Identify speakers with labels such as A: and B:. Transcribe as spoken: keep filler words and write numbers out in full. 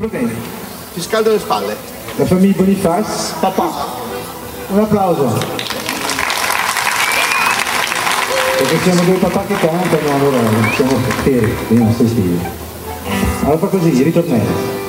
A: problemi.
B: Ti scaldo le spalle.
A: La famiglia Bonifaz,
B: Papà.
A: un applauso. Perché siamo due papà che cantano, allora siamo fieri, io non sto stile. Allora fa così, ritornello.